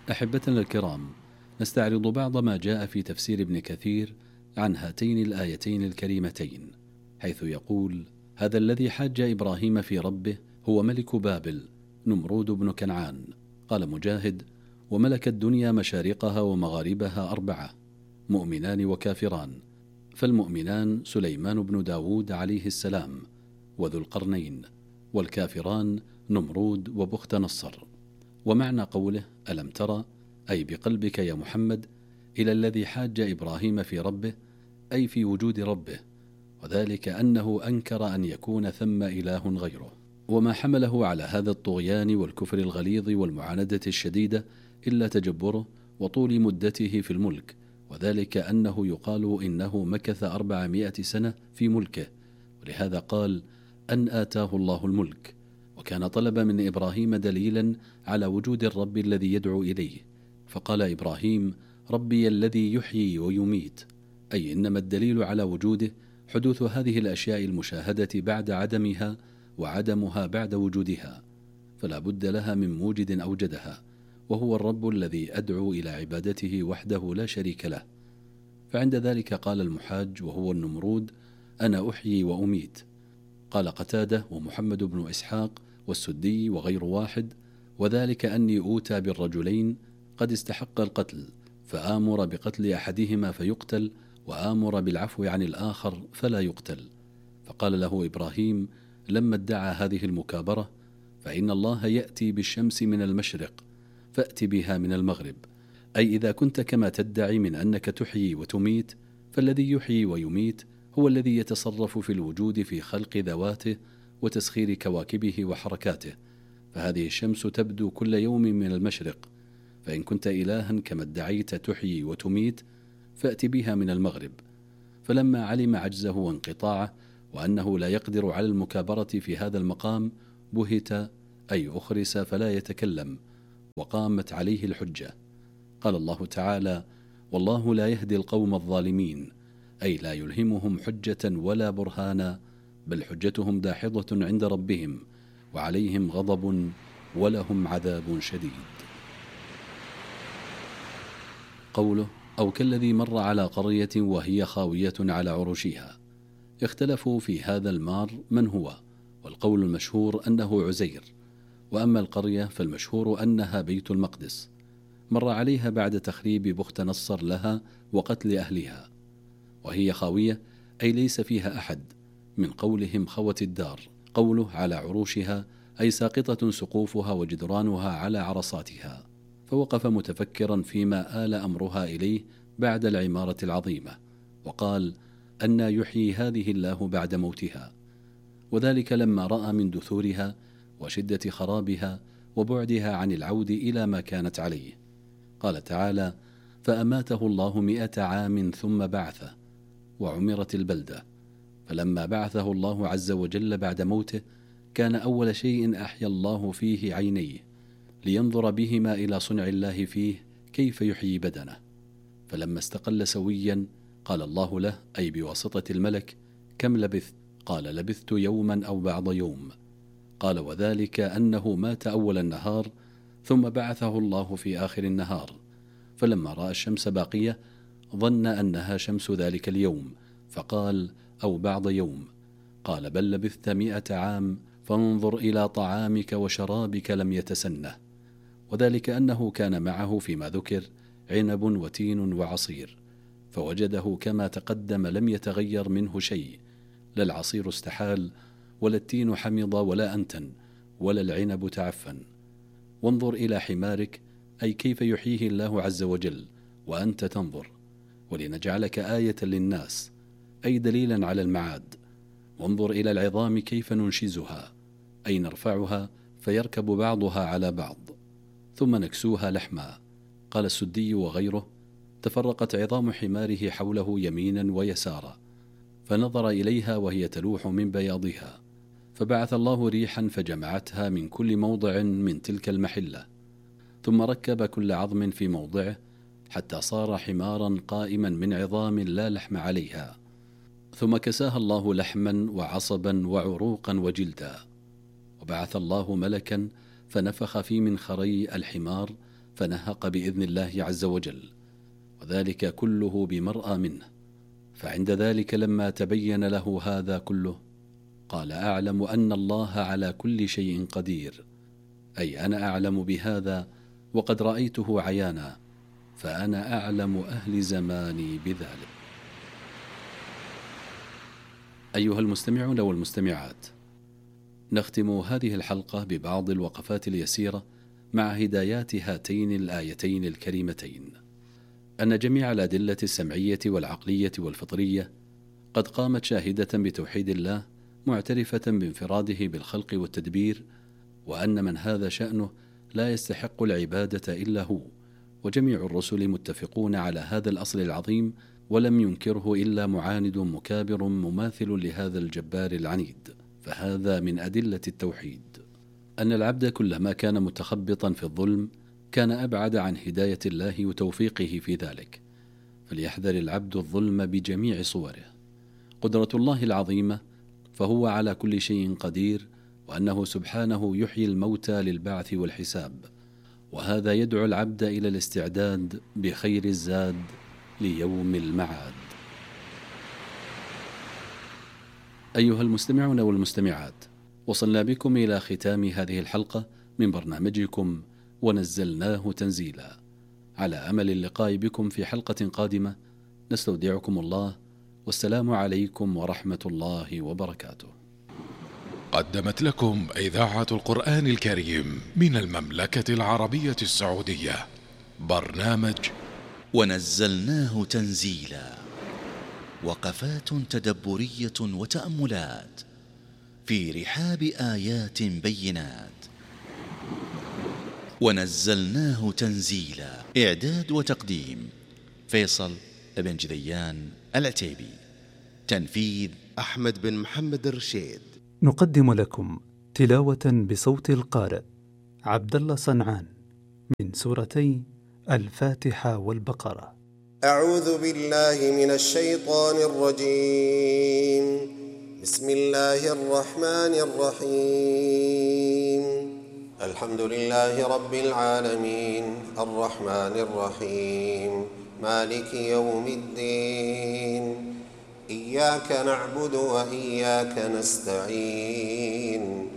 أحبتنا الكرام، نستعرض بعض ما جاء في تفسير ابن كثير عن هاتين الآيتين الكريمتين، حيث يقول: هذا الذي حاج إبراهيم في ربه هو ملك بابل نمرود بن كنعان. قال مجاهد: وملك الدنيا مشارقها ومغاربها 4، مؤمنان وكافران، فالمؤمنان سليمان بن داود عليه السلام وذو القرنين، والكافران نمرود وبخت نصر. ومعنى قوله ألم ترى، أي بقلبك يا محمد، إلى الذي حاج إبراهيم في ربه، أي في وجود ربه، وذلك أنه أنكر أن يكون ثم إله غيره. وما حمله على هذا الطغيان والكفر الغليظ والمعاندة الشديدة إلا تجبره وطول مدته في الملك، وذلك أنه يقال إنه مكث 400 سنة في ملكه، ولهذا قال أن آتاه الله الملك. وكان طلب من إبراهيم دليلا على وجود الرب الذي يدعو إليه، فقال إبراهيم: ربي الذي يحيي ويميت، أي إنما الدليل على وجوده حدوث هذه الأشياء المشاهدة بعد عدمها، وعدمها بعد وجودها، فلا بد لها من موجد أوجدها، وهو الرب الذي أدعو إلى عبادته وحده لا شريك له. فعند ذلك قال المحاج وهو النمرود: أنا أحيي وأميت. قال قتادة ومحمد بن إسحاق والسدي وغير واحد: وذلك أني أوتى بالرجلين قد استحق القتل، فآمر بقتل أحدهما فيقتل، وآمر بالعفو عن الآخر فلا يقتل. فقال له إبراهيم لما ادعى هذه المكابرة: فإن الله يأتي بالشمس من المشرق فأت بها من المغرب، أي إذا كنت كما تدعي من أنك تحيي وتميت، فالذي يحيي ويميت هو الذي يتصرف في الوجود في خلق ذواته وتسخير كواكبه وحركاته، فهذه الشمس تبدو كل يوم من المشرق، فإن كنت إلها كما ادعيت تحيي وتميت فأت بها من المغرب. فلما علم عجزه وانقطاعه وأنه لا يقدر على المكابرة في هذا المقام بهت، أي أخرس فلا يتكلم، وقامت عليه الحجة. قال الله تعالى: والله لا يهدي القوم الظالمين، أي لا يلهمهم حجة ولا برهانا، بل حجتهم داحضة عند ربهم، وعليهم غضب ولهم عذاب شديد. قوله: أو كالذي مر على قرية وهي خاوية على عروشها. اختلفوا في هذا المار من هو، والقول المشهور أنه عزير، وأما القرية فالمشهور أنها بيت المقدس. مر عليها بعد تخريب بخت نصر لها وقتل أهلها، وهي خاوية أي ليس فيها أحد، من قولهم خوت الدار. قوله على عروشها أي ساقطة سقوفها وجدرانها على عرصاتها. فوقف متفكرا فيما آل أمرها إليه بعد العمارة العظيمة، وقال: أنى يحيي هذه الله بعد موتها؟ وذلك لما رأى من دثورها وشدة خرابها وبعدها عن العود إلى ما كانت عليه. قال تعالى: فأماته الله 100 عام ثم بعثه، وعمرت البلدة. فلما بعثه الله عز وجل بعد موته، كان أول شيء أحيا الله فيه عينيه، لينظر بهما إلى صنع الله فيه كيف يحيي بدنه. فلما استقل سويا قال الله له، أي بواسطة الملك: كم لبثت؟ قال: لبثت يوما أو بعض يوم. قال: وذلك أنه مات أول النهار، ثم بعثه الله في آخر النهار، فلما رأى الشمس باقية ظن أنها شمس ذلك اليوم، فقال: أو بعض يوم. قال: بل لبثت 100 عام، فانظر إلى طعامك وشرابك لم يتسنه. وذلك أنه كان معه فيما ذكر عنب وتين وعصير، فوجده كما تقدم لم يتغير منه شيء، لا العصير استحال، ولا التين حمض، ولا أنتن، ولا العنب تعفن. وانظر إلى حمارك، أي كيف يحييه الله عز وجل وأنت تنظر، ولنجعلك آية للناس، أي دليلا على المعاد. وانظر إلى العظام كيف ننشزها، أي نرفعها فيركب بعضها على بعض، ثم نكسوها لحما. قال السدي وغيره: تفرقت عظام حماره حوله يمينا ويسارا، فنظر إليها وهي تلوح من بياضها، فبعث الله ريحا فجمعتها من كل موضع من تلك المحلة، ثم ركب كل عظم في موضعه حتى صار حمارا قائما من عظام لا لحم عليها، ثم كساها الله لحما وعصبا وعروقا وجلدا. وبعث الله ملكا فنفخ في منخري الحمار، فنهق بإذن الله عز وجل، وذلك كله بمرأى منه. فعند ذلك لما تبين له هذا كله قال: أعلم أن الله على كل شيء قدير، أي أنا أعلم بهذا وقد رأيته عيانا، فأنا أعلم أهل زماني بذلك. أيها المستمعون والمستمعات، نختم هذه الحلقة ببعض الوقفات اليسيرة مع هدايات هاتين الآيتين الكريمتين: أن جميع الأدلة السمعية والعقلية والفطرية قد قامت شاهدة بتوحيد الله، معترفة بانفراده بالخلق والتدبير، وأن من هذا شأنه لا يستحق العبادة إلا هو، وجميع الرسل متفقون على هذا الأصل العظيم، ولم ينكره إلا معاند مكابر مماثل لهذا الجبار العنيد. فهذا من أدلة التوحيد، أن العبد كلما كان متخبطا في الظلم كان أبعد عن هداية الله وتوفيقه في ذلك، فليحذر العبد الظلم بجميع صوره. قدرة الله العظيمة، فهو على كل شيء قدير، وأنه سبحانه يحيي الموتى للبعث والحساب، وهذا يدعو العبد إلى الاستعداد بخير الزاد ليوم المعاد. أيها المستمعون والمستمعات، وصلنا بكم إلى ختام هذه الحلقة من برنامجكم ونزلناه تنزيلا. على أمل اللقاء بكم في حلقة قادمة، نستودعكم الله، والسلام عليكم ورحمة الله وبركاته. قدمت لكم إذاعة القرآن الكريم من المملكة العربية السعودية برنامج ونزلناه تنزيلا، وقفات تدبرية وتأملات في رحاب آيات بينات. ونزلناه تنزيلا، إعداد وتقديم فيصل بن جذيان العتيبي، تنفيذ أحمد بن محمد الرشيد. نقدم لكم تلاوة بصوت القارئ عبد الله صنعان من سورتي الفاتحة والبقرة. أعوذ بالله من الشيطان الرجيم. بسم الله الرحمن الرحيم. الحمد لله رب العالمين، الرحمن الرحيم، مالك يوم الدين. إياك نعبد وإياك نستعين،